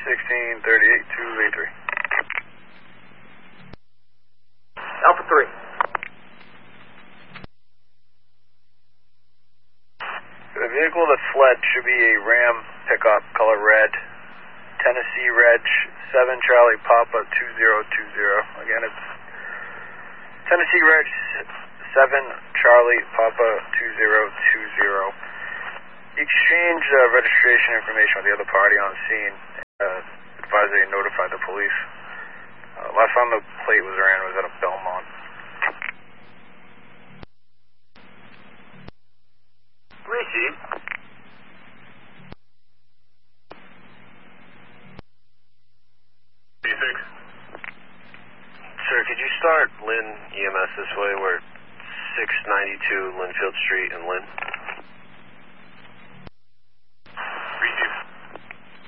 1638-283. Alpha 3. The vehicle that fled should be a Ram pickup, color red, Tennessee Reg 7 Charlie Papa 2020. Again, it's Tennessee Reg 7 Charlie Papa 2020. Exchange registration information with the other party on scene. Advise they notify the police. Last time the plate was ran was at a Belmont. Receive. Sir, could you start Lynn EMS this way? We're 692 Linfield Street in Lynn.